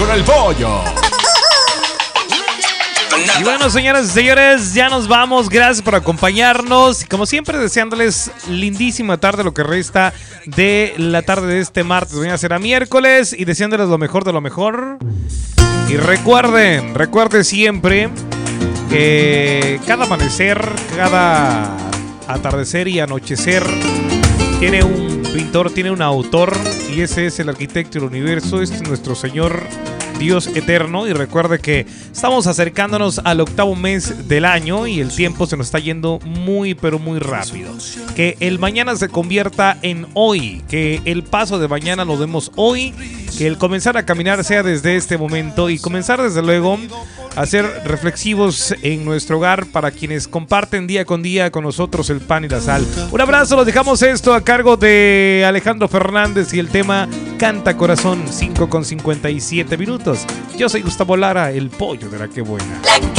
con el pollo. Y bueno, señoras y señores, ya nos vamos. Gracias por acompañarnos. Y como siempre, deseándoles lindísima tarde, lo que resta de la tarde de este martes. Mañana será miércoles y deseándoles lo mejor de lo mejor. Y recuerden siempre que cada amanecer, cada atardecer y anochecer tiene un pintor, tiene un autor, y ese es el arquitecto del universo. Este es nuestro Señor Dios eterno. Y recuerde que estamos acercándonos al 8º mes del año y el tiempo se nos está yendo muy pero muy rápido. Que el mañana se convierta en hoy, que el paso de mañana lo demos hoy, que el comenzar a caminar sea desde este momento y comenzar desde luego a ser reflexivos en nuestro hogar para quienes comparten día con día con nosotros el pan y la sal. Un abrazo, los dejamos esto a cargo de Alejandro Fernández y el tema Canta Corazón, 5:57 minutos. Yo soy Gustavo Lara, el pollo de la que buena.